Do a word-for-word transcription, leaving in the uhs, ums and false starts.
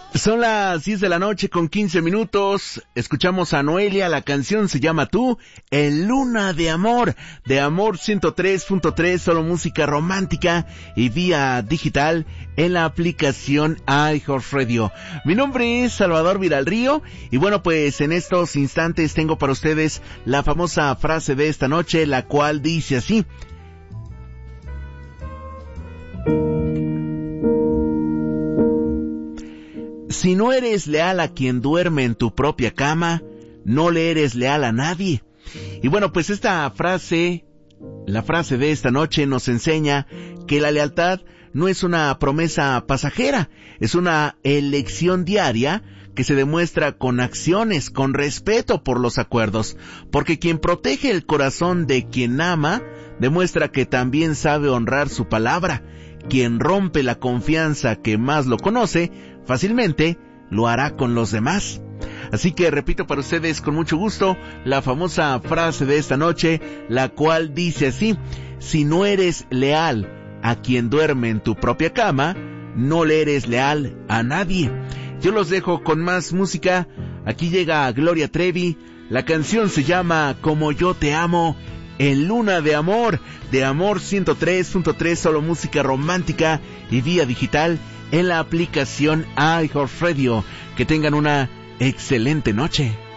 Son las diez de la noche con quince minutos. Escuchamos a Noelia, la canción se llama Tú, en Luna de Amor, de Amor ciento tres punto tres, solo música romántica y vía digital en la aplicación iHeartRadio. Mi nombre es Salvador Viralrío y bueno, pues en estos instantes tengo para ustedes la famosa frase de esta noche, la cual dice así: si no eres leal a quien duerme en tu propia cama, no le eres leal a nadie. Y bueno, pues esta frase, la frase de esta noche nos enseña que la lealtad no es una promesa pasajera, es una elección diaria que se demuestra con acciones, con respeto por los acuerdos, porque quien protege el corazón de quien ama, demuestra que también sabe honrar su palabra. Quien rompe la confianza que más lo conoce, fácilmente lo hará con los demás. Así que repito para ustedes con mucho gusto la famosa frase de esta noche, la cual dice así: si no eres leal a quien duerme en tu propia cama, no le eres leal a nadie. Yo los dejo con más música. Aquí llega Gloria Trevi, la canción se llama Como yo te amo, en Luna de Amor, de Amor ciento tres punto tres, solo música romántica y vía digital en la aplicación iHeartRadio. Que tengan una excelente noche.